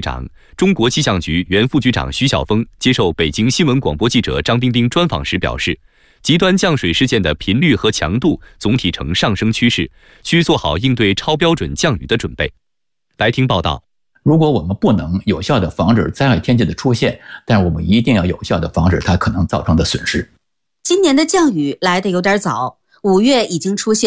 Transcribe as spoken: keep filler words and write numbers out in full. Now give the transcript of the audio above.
长、中国气象局原副局长徐晓峰接受北京新闻广播记者张冰冰专访时表示，极端降水事件的频率和强度总体呈上升趋势，需做好应对超标准降雨的准备。来听报道。 如果我们不能有效地防止灾害天气的出现，但我们一定要有效地防止它可能造成的损失。 今年的降雨来得有点早，五月已经出现